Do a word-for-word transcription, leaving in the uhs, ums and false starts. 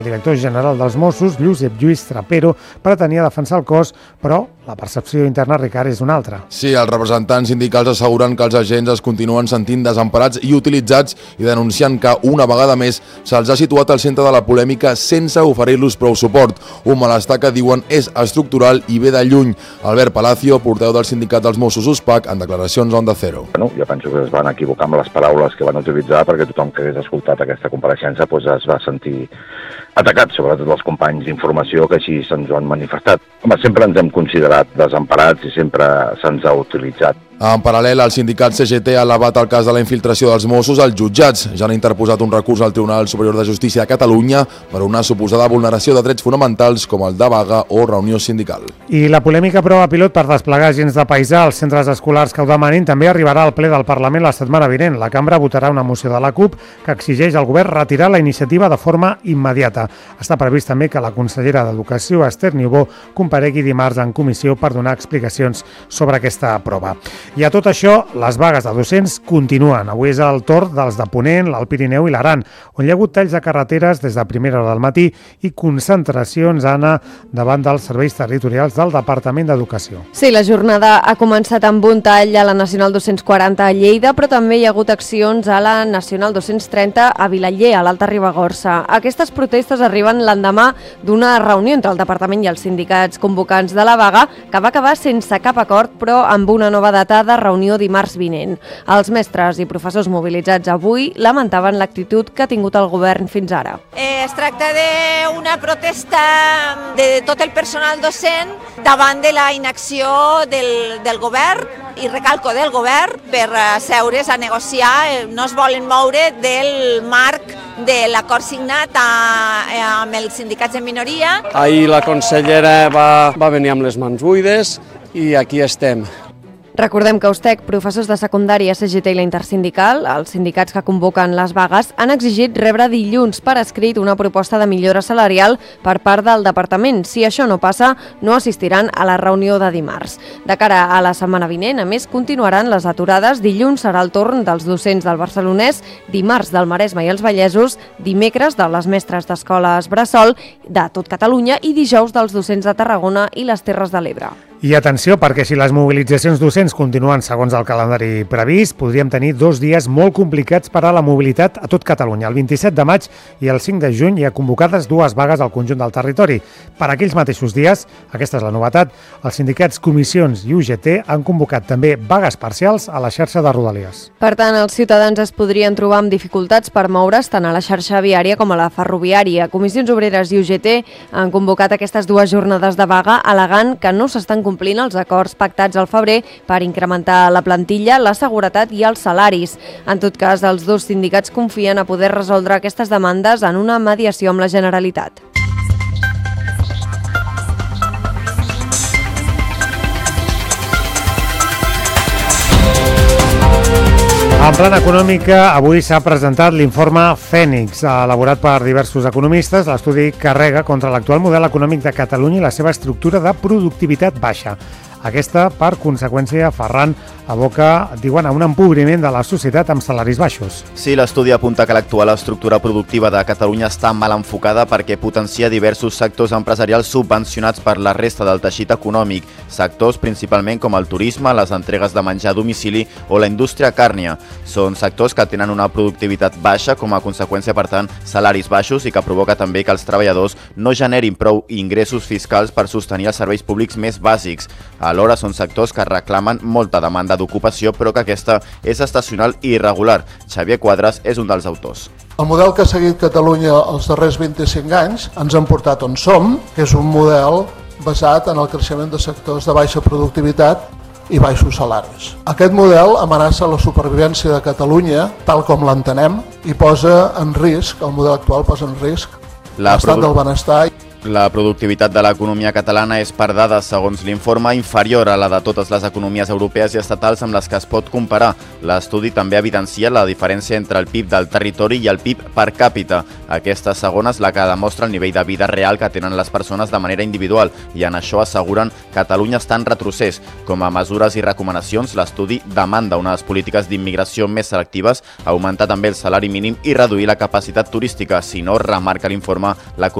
El director general dels Mossos, Josep Lluís Trapero, pretenia defensar el cos, però la percepció interna, Ricard, és una altra. Sí, els representants sindicals asseguren que els agents es continuen sentint desemparats i utilitzats i denunciant que una vegada més se'ls ha situat al centre de la polèmica sense oferir-los prou suport. Un malestar que diuen és estructural i ve de lluny. Albert Palacio, portaveu del sindicat dels Mossos U S P A C, en declaracions Onda Cero. Bueno, jo penso que es van equivocar amb les paraules que van utilitzar perquè tothom que hagués escoltat aquesta compareixença pues, es va sentir atacat, sobretot els companys d'informació que així se'ns ho han manifestat. Home, sempre ens hem considerat desemparats i sempre se'ns ha utilitzat. En paral·lel, el sindicat C G T ha elevat el cas de la infiltració dels Mossos als jutjats. Ja han interposat un recurs al Tribunal Superior de Justícia de Catalunya per una suposada vulneració de drets fonamentals com el de vaga o reunió sindical. I la polèmica prova pilot per desplegar agents de paisà als centres escolars que ho demanin també arribarà al ple del Parlament la setmana vinent. La cambra votarà una moció de la CUP que exigeix al govern retirar la iniciativa de forma immediata. Està previst també que la consellera d'Educació, Esther Niubó, comparegui dimarts en comissió per donar explicacions sobre aquesta prova. I a tot això, les vagues de docents continuen. Avui és el torn dels de Ponent, l'Alt Pirineu i l'Aran, on hi ha hagut talls de carreteres des de primera hora del matí i concentracions, Anna, davant dels serveis territorials del Departament d'Educació. Sí, la jornada ha començat amb un tall a la Nacional dos-cents quaranta a Lleida, però també hi ha hagut accions a la Nacional dos-cents trenta a Vilaller, a l'Alta Ribagorça. Aquestes protestes arriben l'endemà d'una reunió entre el Departament i els sindicats convocants de la vaga, que va acabar sense cap acord, però amb una nova data de reunió dimarts vinent. Els mestres i professors mobilitzats avui lamentaven l'actitud que ha tingut el govern fins ara. Eh, es tracta d'una protesta de tot el personal docent davant de la inacció del, del govern i recalco del govern per asseure's a negociar. No es volen moure del marc de l'acord signat a, amb els sindicats de minoria. Ahir la consellera va, va venir amb les mans buides i aquí estem. Recordem que Eustec, professors de secundària, C G T i la Intersindical, els sindicats que convoquen les vagues, han exigit rebre dilluns per escrit una proposta de millora salarial per part del departament. Si això no passa, no assistiran a la reunió de dimarts. De cara a la setmana vinent, a més, continuaran les aturades. Dilluns serà el torn dels docents del Barcelonès, dimarts del Maresme i els Vallesos, dimecres de les mestres d'escoles Bressol de tot Catalunya i dijous dels docents de Tarragona i les Terres de l'Ebre. I atenció, perquè si les mobilitzacions docents continuen segons el calendari previst, podríem tenir dos dies molt complicats per a la mobilitat a tot Catalunya. El vint-i-set de maig i el cinc de juny hi ha convocades dues vagues al conjunt del territori. Per aquells mateixos dies, aquesta és la novetat, els sindicats Comissions i U G T han convocat també vagues parcials a la xarxa de Rodalies. Per tant, els ciutadans es podrien trobar amb dificultats per moure's tant a la xarxa viària com a la ferroviària. Comissions Obreres i U G T han convocat aquestes dues jornades de vaga al·legant que no s'estan complint els acords pactats al febrer per incrementar la plantilla, la seguretat i els salaris. En tot cas, els dos sindicats confien a poder resoldre aquestes demandes en una mediació amb la Generalitat. En plana econòmica, avui s'ha presentat l'informe Fènix, elaborat per diversos economistes. L'estudi carrega contra l'actual model econòmic de Catalunya i la seva estructura de productivitat baixa. Aquesta, per conseqüència, Ferran aboca, diuen, a un empobriment de la societat amb salaris baixos. Sí, l'estudi apunta que l'actual estructura productiva de Catalunya està mal enfocada perquè potencia diversos sectors empresarials subvencionats per la resta del teixit econòmic, sectors principalment com el turisme, les entregues de menjar a domicili o la indústria càrnia. Són sectors que tenen una productivitat baixa, com a conseqüència, per tant, salaris baixos, i que provoca també que els treballadors no generin prou ingressos fiscals per sostenir els serveis públics més bàsics. Alhora són sectors que reclamen molta demanda d'ocupació, però que aquesta és estacional i irregular. Xavier Quadras és un dels autors. El model que ha seguit Catalunya els darrers vint-i-cinc anys ens han portat on som, que és un model basat en el creixement de sectors de baixa productivitat i baixos salaris. Aquest model amenaça la supervivència de Catalunya, tal com l'entenem, i posa en risc, el model actual posa en risc l'estat del benestar La productivitat de l'economia catalana és, per dades, segons l'informe, inferior a la de totes les economies europees i estatals amb les que es pot comparar. L'estudi també evidencia la diferència entre el P I B del territori i el P I B per càpita. Aquesta segona és la que demostra el nivell de vida real que tenen les persones de manera individual i en això asseguren Catalunya està en retrocés. Com a mesures i recomanacions, l'estudi demanda unes polítiques d'immigració més selectives, augmentar també el salari mínim i reduir la capacitat turística. Si no, remarca l'informe, l'economia